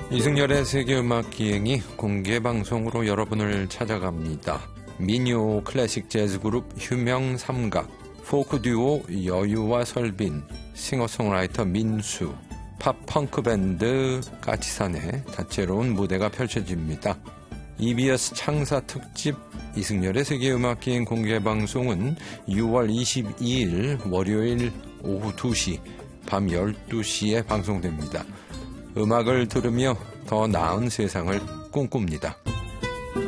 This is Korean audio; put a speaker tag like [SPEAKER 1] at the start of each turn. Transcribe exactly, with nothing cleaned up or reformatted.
[SPEAKER 1] 이승열의 세계음악기행이 공개방송으로 여러분을 찾아갑니다. 민요 클래식 재즈 그룹 휴명삼각, 포크 듀오 여유와 설빈, 싱어송라이터 민수, 팝펑크 밴드 까치산의 다채로운 무대가 펼쳐집니다. 이비에스 창사 특집 이승열의 세계음악기행 공개방송은 유월 이십이일 월요일 오후 두 시, 밤 열두 시에 방송됩니다. 음악을 들으며 더 나은 세상을 꿈꿉니다.